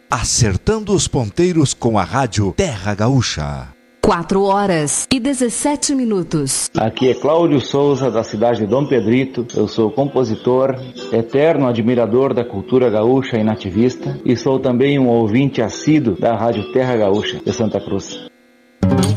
Acertando os ponteiros com a rádio Terra Gaúcha. 4h17. Aqui é Cláudio Souza, da cidade de Dom Pedrito. Eu sou compositor, eterno admirador da cultura gaúcha e nativista, e sou também um ouvinte assíduo da rádio Terra Gaúcha de Santa Cruz.